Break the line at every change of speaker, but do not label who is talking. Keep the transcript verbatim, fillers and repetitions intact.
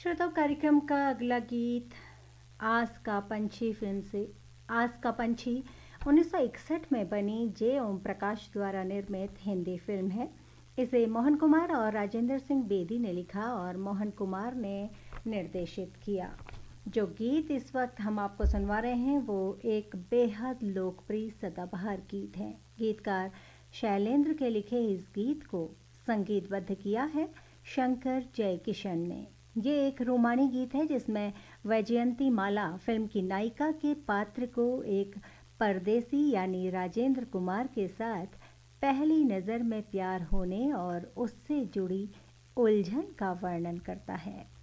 श्रोताओं, कार्यक्रम का अगला गीत आस का पंछी फिल्म से। आस का पंछी उन्नीस सौ इकसठ में बनी जे ओम प्रकाश द्वारा निर्मित हिंदी फिल्म है। इसे मोहन कुमार और राजेंद्र सिंह बेदी ने लिखा और मोहन कुमार ने निर्देशित किया। जो गीत इस वक्त हम आपको सुनवा रहे हैं वो एक बेहद लोकप्रिय सदाबहार गीत है। गीतकार शैलेंद्र के लिखे इस गीत को संगीतबद्ध किया है शंकर जयकिशन ने। ये एक रोमानी गीत है जिसमें वैजयंती माला फिल्म की नायिका के पात्र को एक परदेसी यानी राजेंद्र कुमार के साथ पहली नज़र में प्यार होने और उससे जुड़ी उलझन का वर्णन करता है।